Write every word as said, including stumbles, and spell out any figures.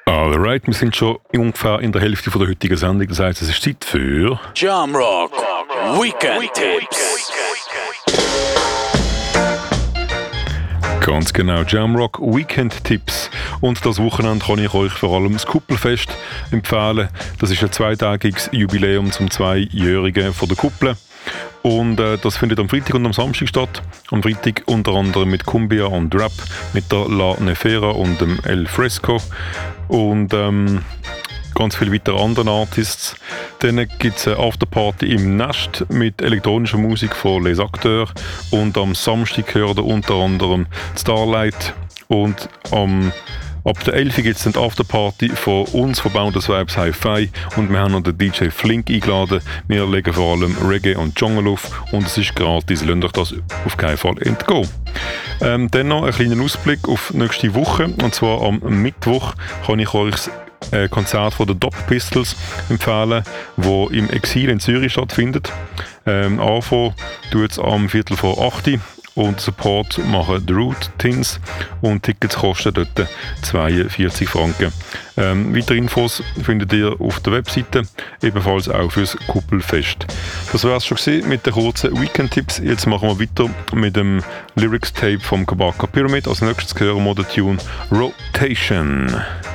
Alright, wir sind schon ungefähr in der Hälfte von der heutigen Sendung. Das heisst, es ist Zeit für Jamrock Weekend Tipps. Ganz genau, Jamrock Weekend Tipps. Und das Wochenende kann ich euch vor allem das Kuppelfest empfehlen. Das ist ein zweitägiges Jubiläum zum Zweijährigen von der Kuppel. Und äh, das findet am Freitag und am Samstag statt. Am Freitag unter anderem mit Cumbia und Rap, mit der La Nefera und dem El Fresco und ähm, ganz viele weitere andere Artists. Dann gibt es eine Afterparty im Nest mit elektronischer Musik von Les Acteurs und am Samstag hört ihr unter anderem Starlight und am Ab der elf gibt es dann die Afterparty von uns, von Boundless Vibes Hi-Fi, und wir haben noch den D J Flink eingeladen. Wir legen vor allem Reggae und Jungle auf und es ist gratis, lasst euch das auf keinen Fall entgehen. Ähm, dann noch ein kleiner Ausblick auf nächste Woche, und zwar am Mittwoch kann ich euch das äh, Konzert von den Dop Pistols empfehlen, wo im Exil in Zürich stattfindet. Ähm, Anfang tut es am Viertel vor acht und Support machen The Root Tins und Tickets kosten dort zweiundvierzig Franken. Ähm, weitere Infos findet ihr auf der Webseite, ebenfalls auch fürs Kuppelfest. Das war es schon gewesen mit den kurzen Weekend-Tipps. Jetzt machen wir weiter mit dem Lyrics-Tape vom Kabaka Pyramid. Als nächstes hören wir den Tune Rotation.